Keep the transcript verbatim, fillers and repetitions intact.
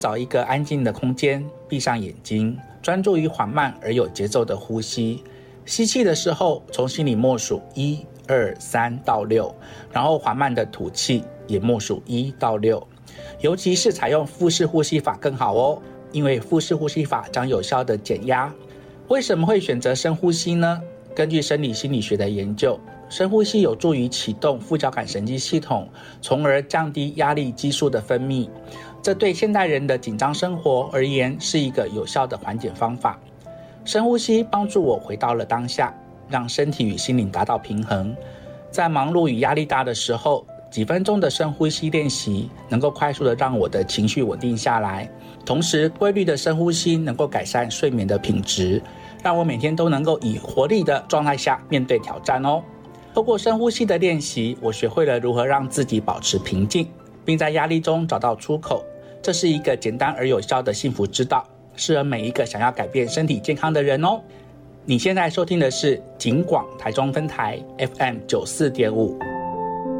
找一个安静的空间，闭上眼睛，专注于缓慢而有节奏的呼吸。吸气的时候，从心里默数一二三到六，然后缓慢的吐气，也默数一到六。尤其是采用腹式呼吸法更好哦，因为腹式呼吸法将有效的减压。为什么会选择深呼吸呢？根据生理心理学的研究，深呼吸有助于启动副交感神经系统，从而降低压力激素的分泌。这对现代人的紧张生活而言是一个有效的缓解方法。深呼吸帮助我回到了当下，让身体与心灵达到平衡。在忙碌与压力大的时候，几分钟的深呼吸练习能够快速的让我的情绪稳定下来，同时规律的深呼吸能够改善睡眠的品质，让我每天都能够以活力的状态下面对挑战哦。透过深呼吸的练习，我学会了如何让自己保持平静，并在压力中找到出口。这是一个简单而有效的幸福之道，适合每一个想要改变身体健康的人哦。你现在收听的是警广台中分台 F M 九十四点五。